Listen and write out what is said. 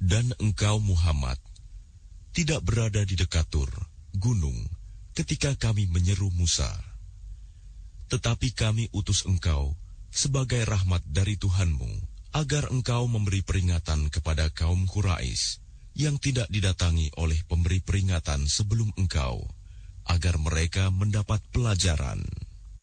Dan engkau Muhammad tidak berada di dekat Tur, gunung, ketika kami menyeru Musa. Tetapi kami utus engkau sebagai rahmat dari Tuhanmu, agar engkau memberi peringatan kepada kaum Quraisy yang tidak didatangi oleh pemberi peringatan sebelum engkau, agar mereka mendapat pelajaran.